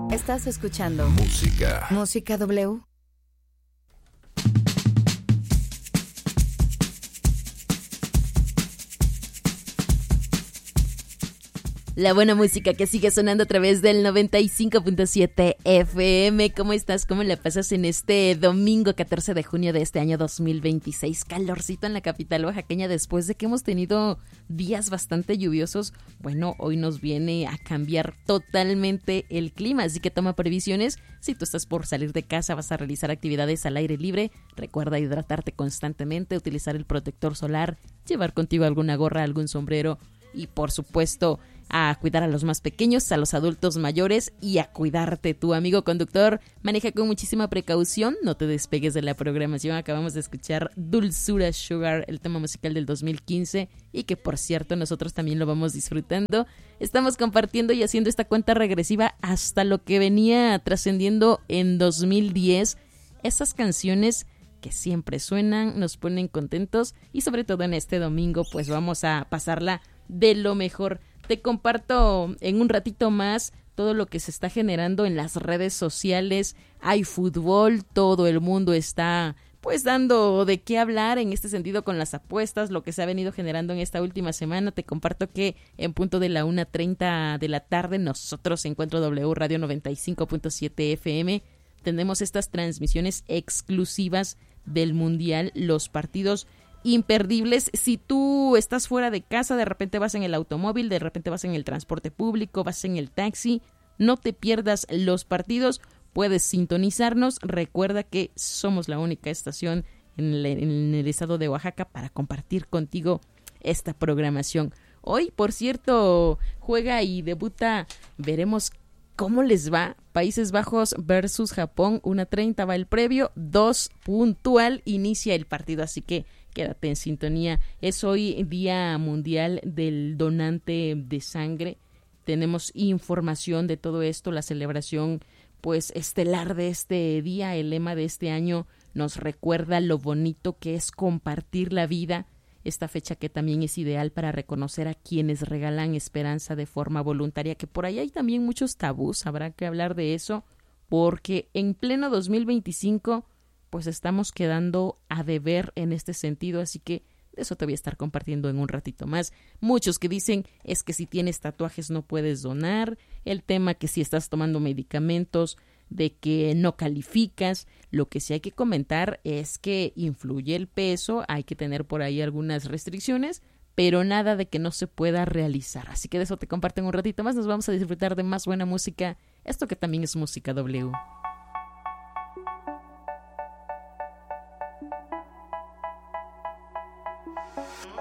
Estás escuchando Música W. La buena música que sigue sonando a través del 95.7 FM. ¿Cómo estás? ¿Cómo la pasas en este domingo 14 de junio de este año 2026? Calorcito en la capital oaxaqueña después de que hemos tenido días bastante lluviosos. Bueno, hoy nos viene a cambiar totalmente el clima, así que toma previsiones. Si tú estás por salir de casa, vas a realizar actividades al aire libre, recuerda hidratarte constantemente, utilizar el protector solar, llevar contigo alguna gorra, algún sombrero y por supuesto a cuidar a los más pequeños, a los adultos mayores y a cuidarte. Tu amigo conductor, maneja con muchísima precaución, no te despegues de la programación. Acabamos de escuchar Dulzura Sugar, el tema musical del 2015 y que por cierto nosotros también lo vamos disfrutando. Estamos compartiendo y haciendo esta cuenta regresiva hasta lo que venía trascendiendo en 2010. Esas canciones que siempre suenan, nos ponen contentos y sobre todo en este domingo pues vamos a pasarla de lo mejor. Te comparto en un ratito más todo lo que se está generando en las redes sociales. Hay fútbol, todo el mundo está pues dando de qué hablar en este sentido con las apuestas, lo que se ha venido generando en esta última semana. Te comparto que en punto de la 1:30 de la tarde nosotros, Encuentro W Radio 95.7 FM, tenemos estas transmisiones exclusivas del Mundial, los partidos imperdibles. Si tú estás fuera de casa, de repente vas en el automóvil, de repente vas en el transporte público, vas en el taxi, no te pierdas los partidos, puedes sintonizarnos. Recuerda que somos la única estación en el estado de Oaxaca para compartir contigo esta programación. Hoy, por cierto, juega y debuta, veremos cómo les va, Países Bajos versus Japón. 1:30 va el previo, 2 puntual inicia el partido, así que quédate en sintonía. Es hoy Día Mundial del Donante de Sangre. Tenemos información de todo esto, la celebración pues estelar de este día. El lema de este año nos recuerda lo bonito que es compartir la vida. Esta fecha que también es ideal para reconocer a quienes regalan esperanza de forma voluntaria, que por ahí hay también muchos tabús, habrá que hablar de eso, porque en pleno 2025 pues estamos quedando a deber en este sentido, así que de eso te voy a estar compartiendo en un ratito más. Muchos que dicen es que si tienes tatuajes no puedes donar, el tema que si estás tomando medicamentos, de que no calificas. Lo que sí hay que comentar es que influye el peso, hay que tener por ahí algunas restricciones, pero nada de que no se pueda realizar. Así que de eso te comparto en un ratito más, nos vamos a disfrutar de más buena música, esto que también es Música W.